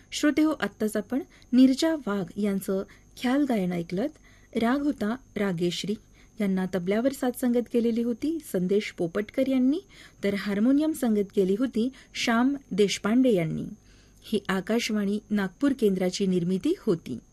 श्रोतेहो, आत्ताच आपण नीरजा वाघ यांचं ख्याल गायन ऐकलत. राग होता रागेश्री. यांना तबल्यावर साथ संगत केलेली होती संदेश पोपटकर यांनी, तर हार्मोनियम संगत केली होती श्याम देशपांडे यांनी. ही आकाशवाणी नागपूर केंद्राची निर्मिती होती.